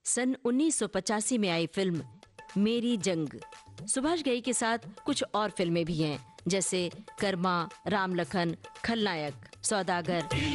सन 1985 में आई फिल्म मेरी जंग। सुभाष घई के साथ कुछ और फिल्में भी हैं, जैसे कर्मा, राम लखन, खलनायक, सौदागर।